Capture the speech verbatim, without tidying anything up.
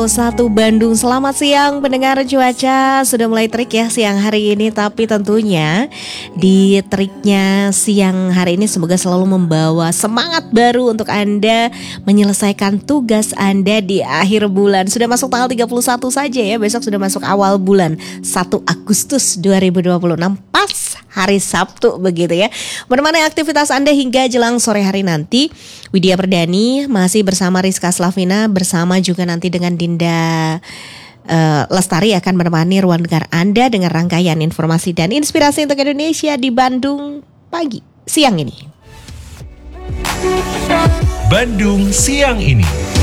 Satu Bandung, selamat siang pendengar. Cuaca sudah mulai terik ya siang hari ini, tapi tentunya di teriknya siang hari ini semoga selalu membawa semangat baru untuk Anda menyelesaikan tugas Anda di akhir bulan. Sudah masuk tanggal tiga puluh satu saja ya, besok sudah masuk awal bulan satu Agustus dua ribu dua puluh enam, pas hari Sabtu begitu ya. Menemani aktivitas Anda hingga jelang sore hari nanti, Widya Perdani masih bersama Rizka Slavina, bersama juga nanti dengan Dinda uh, Lestari akan menemani ruang dengar Anda dengan rangkaian informasi dan inspirasi untuk Indonesia di Bandung pagi siang ini. Bandung siang ini.